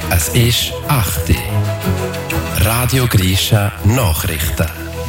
Es ist 8 Uhr. Radio Grisha Nachrichten.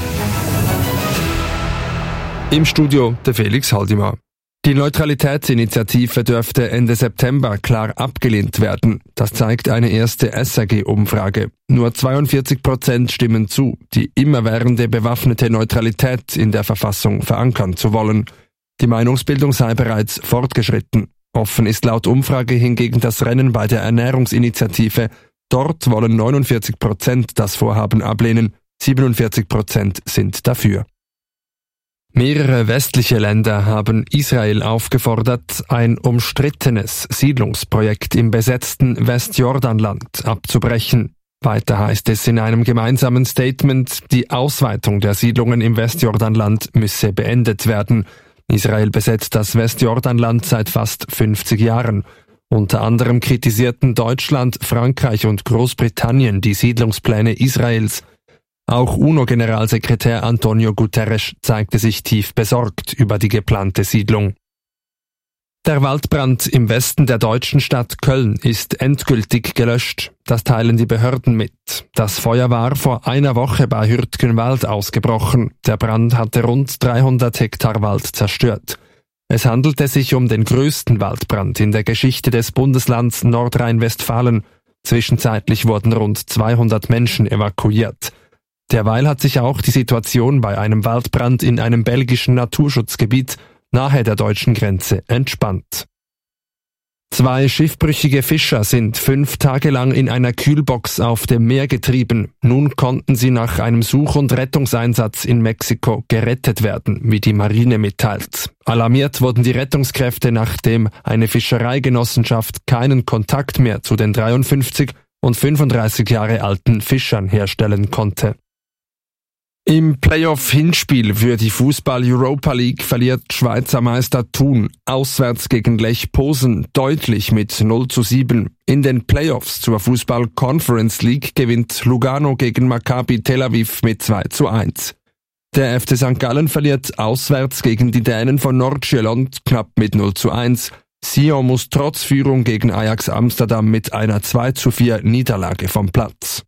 Im Studio der Felix Haldimann. Die Neutralitätsinitiative dürfte Ende September klar abgelehnt werden. Das zeigt eine erste SRG-Umfrage. Nur 42% stimmen zu, die immerwährende bewaffnete Neutralität in der Verfassung verankern zu wollen. Die Meinungsbildung sei bereits fortgeschritten. Offen ist laut Umfrage hingegen das Rennen bei der Ernährungsinitiative. Dort wollen 49% das Vorhaben ablehnen, 47% sind dafür. Mehrere westliche Länder haben Israel aufgefordert, ein umstrittenes Siedlungsprojekt im besetzten Westjordanland abzubrechen. Weiter heißt es in einem gemeinsamen Statement, die Ausweitung der Siedlungen im Westjordanland müsse beendet werden. Israel besetzt das Westjordanland seit fast 50 Jahren. Unter anderem kritisierten Deutschland, Frankreich und Großbritannien die Siedlungspläne Israels. Auch UNO-Generalsekretär Antonio Guterres zeigte sich tief besorgt über die geplante Siedlung. Der Waldbrand im Westen der deutschen Stadt Köln ist endgültig gelöscht. Das teilen die Behörden mit. Das Feuer war vor einer Woche bei Hürtgenwald ausgebrochen. Der Brand hatte rund 300 Hektar Wald zerstört. Es handelte sich um den größten Waldbrand in der Geschichte des Bundeslands Nordrhein-Westfalen. Zwischenzeitlich wurden rund 200 Menschen evakuiert. Derweil hat sich auch die Situation bei einem Waldbrand in einem belgischen Naturschutzgebiet nahe der deutschen Grenze entspannt. 2 schiffbrüchige Fischer sind 5 Tage lang in einer Kühlbox auf dem Meer getrieben. Nun konnten sie nach einem Such- und Rettungseinsatz in Mexiko gerettet werden, wie die Marine mitteilt. Alarmiert wurden die Rettungskräfte, nachdem eine Fischereigenossenschaft keinen Kontakt mehr zu den 53 und 35 Jahre alten Fischern herstellen konnte. Im Playoff-Hinspiel für die Fußball-Europa League verliert Schweizer Meister Thun auswärts gegen Lech Posen deutlich mit 0:7. In den Playoffs zur Fußball-Conference League gewinnt Lugano gegen Maccabi Tel Aviv mit 2:1. Der FC St. Gallen verliert auswärts gegen die Dänen von Nordsjælland knapp mit 0:1. Sion muss trotz Führung gegen Ajax Amsterdam mit einer 2:4 Niederlage vom Platz.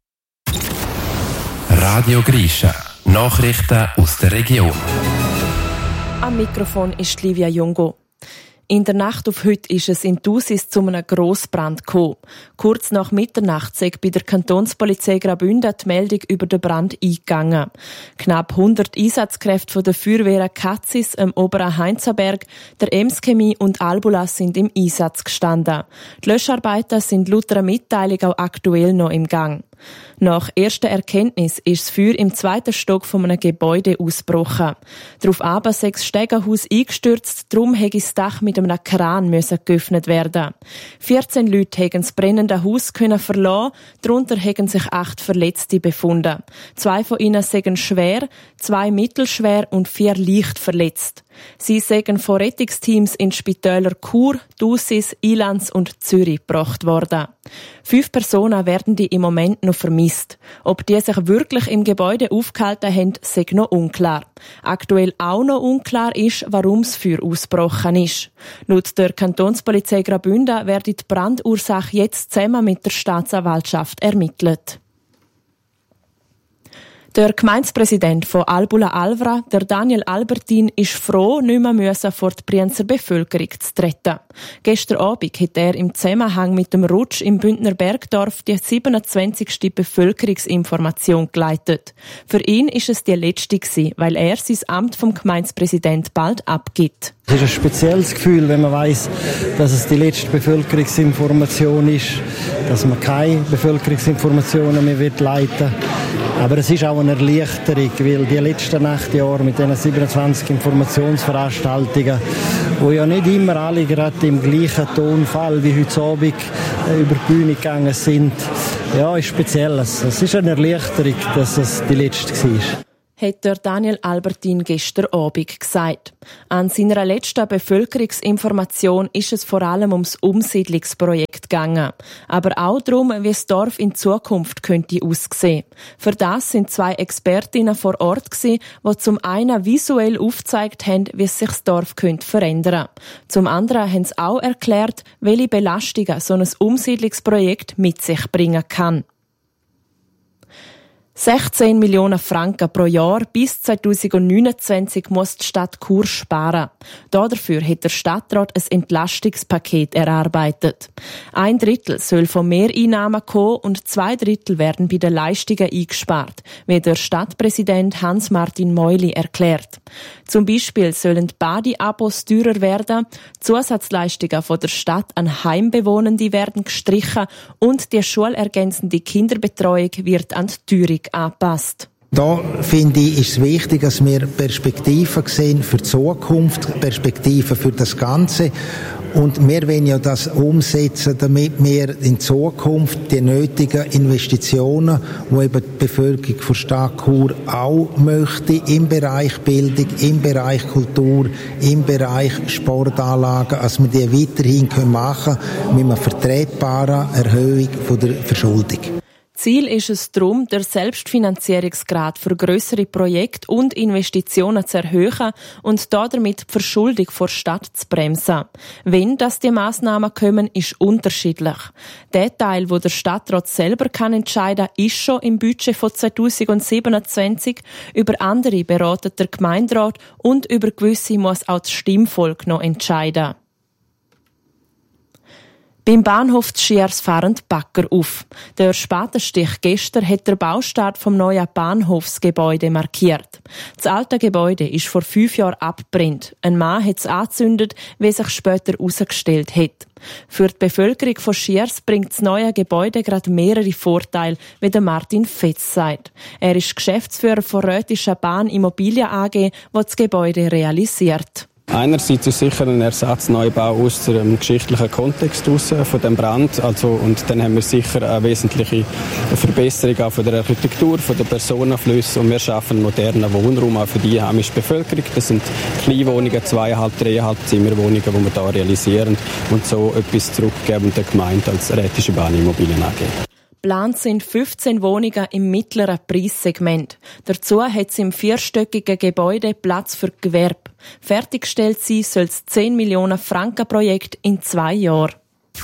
Radio Grisha. Nachrichten aus der Region. Am Mikrofon ist Livia Jungo. In der Nacht auf heute ist es in Thusis zu einem Grossbrand gekommen. Kurz nach Mitternacht sei bei der Kantonspolizei Graubünden die Meldung über den Brand eingegangen. Knapp 100 Einsatzkräfte von der Feuerwehr Katzis, im oberen Heinzenberg, der Ems Chemie und Albula sind im Einsatz gestanden. Die Löscharbeiten sind laut einer Mitteilung auch aktuell noch im Gang. Nach erster Erkenntnis ist das Feuer im 2. Stock von einem Gebäude ausgebrochen. Daraufhin sei das Stegenhaus eingestürzt, darum hätte das Dach mit einem Kran geöffnet werden. 14 Leute haben das brennende Haus verlassen, darunter haben sich 8 Verletzte befunden. 2 von ihnen seien schwer, 2 mittelschwer und 4 leicht verletzt. Sie seien von Rettungsteams in Spitäler Chur, Thusis, Ilanz und Zürich gebracht worden. 5 Personen werden die im Moment noch vermisst. Ob die sich wirklich im Gebäude aufgehalten haben, sei noch unklar. Aktuell auch noch unklar ist, warum das Feuer ausgebrochen ist. Laut der Kantonspolizei Graubünden wird die Brandursache jetzt zusammen mit der Staatsanwaltschaft ermittelt. Der Gemeindepräsident von Albula-Alvra, der Daniel Albertin, ist froh, nicht mehr vor die Brienzer Bevölkerung zu treten. Gestern Abend hat er im Zusammenhang mit dem Rutsch im Bündner Bergdorf die 27. Bevölkerungsinformation geleitet. Für ihn ist es die letzte gewesen, weil er sein Amt vom Gemeindepräsident bald abgibt. Es ist ein spezielles Gefühl, wenn man weiss, dass es die letzte Bevölkerungsinformation ist, dass man keine Bevölkerungsinformationen mehr leiten wird. Aber es ist auch eine Erleichterung, weil die letzten 8 Jahre mit diesen 27 Informationsveranstaltungen, wo ja nicht immer alle gerade im gleichen Tonfall wie heute Abend über die Bühne gegangen sind, ja, ist speziell. Es ist eine Erleichterung, dass es die letzte war. hat der Daniel Albertin gestern Abend gesagt. An seiner letzten Bevölkerungsinformation ist es vor allem ums Umsiedlungsprojekt gegangen. Aber auch darum, wie das Dorf in Zukunft könnte aussehen. Für das sind 2 Expertinnen vor Ort gewesen, die zum einen visuell aufgezeigt haben, wie sich das Dorf verändern könnte. Zum anderen haben sie auch erklärt, welche Belastungen so ein Umsiedlungsprojekt mit sich bringen kann. 16 Millionen Franken pro Jahr bis 2029 muss die Stadt Chur sparen. Dafür hat der Stadtrat ein Entlastungspaket erarbeitet. 1/3 soll von Mehreinnahmen kommen und 2/3 werden bei den Leistungen eingespart, wie der Stadtpräsident Hans-Martin Meuli erklärt. Zum Beispiel sollen die Badeabos teurer werden, Zusatzleistungen von der Stadt an Heimbewohnende werden gestrichen und die schulergänzende Kinderbetreuung wird an die Teuerung angepasst. Da finde ich, ist es wichtig, dass wir Perspektiven sehen für die Zukunft, Perspektiven für das Ganze. Und wir wollen ja das umsetzen, damit wir in Zukunft die nötigen Investitionen, die eben die Bevölkerung von Stadt Chur auch möchte, im Bereich Bildung, im Bereich Kultur, im Bereich Sportanlagen, dass wir die weiterhin machen können mit einer vertretbaren Erhöhung von der Verschuldung. Ziel ist es darum, den Selbstfinanzierungsgrad für grössere Projekte und Investitionen zu erhöhen und damit die Verschuldung der Stadt zu bremsen. Wenn die Massnahmen kommen, ist unterschiedlich. Der Teil, wo der Stadtrat selber entscheiden kann, ist schon im Budget von 2027. Über andere beratet der Gemeinderat und über gewisse muss auch das Stimmvolk noch entscheiden. Beim Bahnhof Schiers fahren die Bagger auf. Der Spatenstich gestern hat der Baustart vom neuen Bahnhofsgebäude markiert. Das alte Gebäude ist vor 5 Jahren abgebrannt. Ein Mann hat es angezündet, wie sich später herausgestellt hat. Für die Bevölkerung von Schiers bringt das neue Gebäude gerade mehrere Vorteile, wie der Martin Fetz sagt. Er ist Geschäftsführer von Rötischer Bahn Immobilien AG, die das Gebäude realisiert. Einerseits ist sicher ein Ersatzneubau aus dem geschichtlichen Kontext von dem Brand. Und dann haben wir sicher eine wesentliche Verbesserung auch von der Architektur, von den Personenflüssen. Und wir schaffen einen modernen Wohnraum auch für die heimische Bevölkerung. Das sind Kleinwohnungen, 2,5, 3,5 Zimmerwohnungen, die wir hier realisieren und so etwas zurückgeben der Gemeinde als Rötische Bahn Immobilien AG. Geplant sind 15 Wohnungen im mittleren Preissegment. Dazu hat es im 4-stöckigen Gebäude Platz für Gewerbe. Fertiggestellt sein soll das 10 Millionen Franken Projekt in 2 Jahren.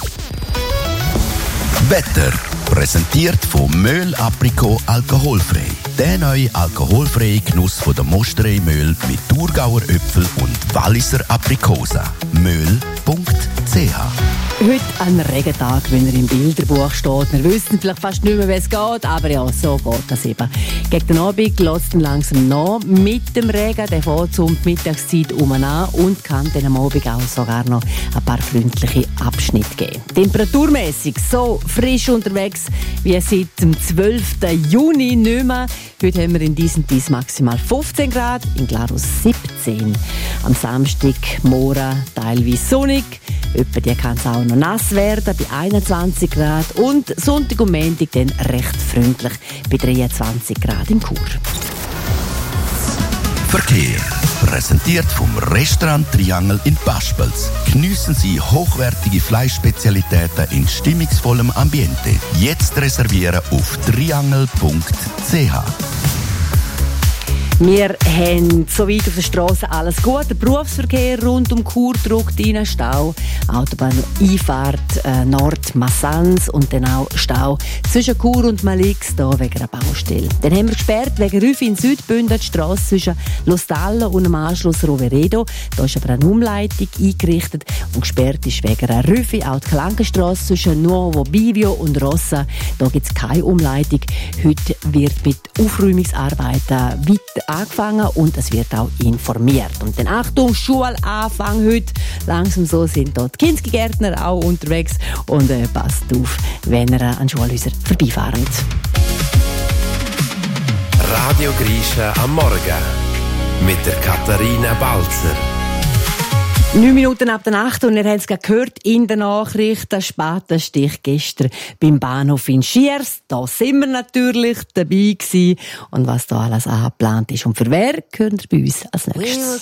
Wetter präsentiert von Möhl Aprikot alkoholfrei. Der neue alkoholfreie Genuss von der Mosterei Möhl mit Thurgauer Äpfel und Walliser Aprikosen. Möhl.ch. Heute ein Regentag, wenn er im Bilderbuch steht. Wir wissen vielleicht fast nicht mehr, wie es geht, aber ja, so geht das eben. Gegen den Abend lässt es langsam nach mit dem Regen. Der fährt um die Mittagszeit an und kann dann am Abend auch sogar noch ein paar freundliche Abschnitte geben. Temperaturmäßig so frisch unterwegs wie seit dem 12. Juni nicht mehr. Heute haben wir in diesem maximal 15 Grad, in Glarus 17. Am Samstag morgen teilweise sonnig. Etwa die kann es auch noch nass werden, bei 21 Grad. Und Sonntag und Montag dann recht freundlich, bei 23 Grad in Chur. Verkehr. Präsentiert vom Restaurant Triangel in Paspels. Geniessen Sie hochwertige Fleischspezialitäten in stimmungsvollem Ambiente. Jetzt reservieren auf triangel.ch. Wir haben soweit auf der Straße alles gut. Der Berufsverkehr rund um Chur drückt rein. Stau, Autobahneinfahrt Nord-Massans und dann auch Stau zwischen Chur und Malix, da wegen einer Baustelle. Dann haben wir gesperrt wegen Rüfi in Südbünden die Strasse zwischen Lostallen und dem Anschluss Roveredo. Da ist aber eine Umleitung eingerichtet und gesperrt ist wegen einer Rüfi auch die Klankenstrasse zwischen Nuovo Bivio und Rossa. Da gibt es keine Umleitung. Heute wird mit Aufräumungsarbeiten weiter angefangen und es wird auch informiert. Und dann Achtung, Schulanfang heute. Langsam so sind dort Kinski-Gärtner auch unterwegs und passt auf, wenn ihr an Schulhäusern vorbeifahrt. Radio Grisha am Morgen mit der Katharina Balzer. 9 Minuten ab der Nacht und ihr habt es gerade gehört in der Nachricht, der Spatenstich gestern beim Bahnhof in Schiers. Da sind wir natürlich dabei gewesen. Und was da alles angeplant ist und für wer, hören wir bei uns als nächstes.